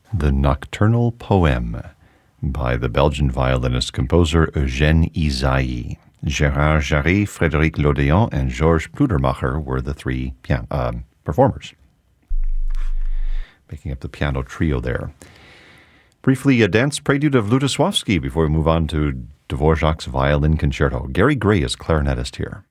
The Nocturnal Poem by the Belgian violinist-composer Eugène Ysaÿe. Gérard Jarry, Frédéric Lodéon, and Georges Pludermacher were the three performers, making up the piano trio there. Briefly, a dance prelude of Lutoslawski before we move on to Dvorak's Violin Concerto. Gary Gray is clarinetist here.